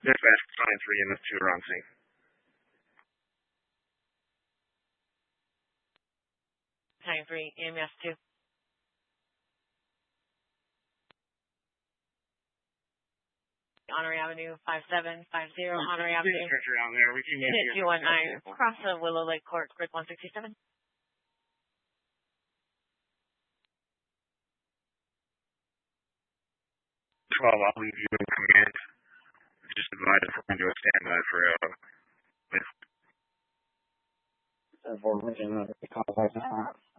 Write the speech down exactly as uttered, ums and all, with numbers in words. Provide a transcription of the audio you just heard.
Dispatch Battalion three, M S two are on scene. Battalion three, M S two. Honorary Avenue, five seven five zero, Honorary Avenue. Stretcher out there. We can get Unit two one nine, across the Willow Lake Court, grid one sixty-seven. twelve, I'll leave you in command. Just advise if we're going to do a standby for uh, with. Uh, for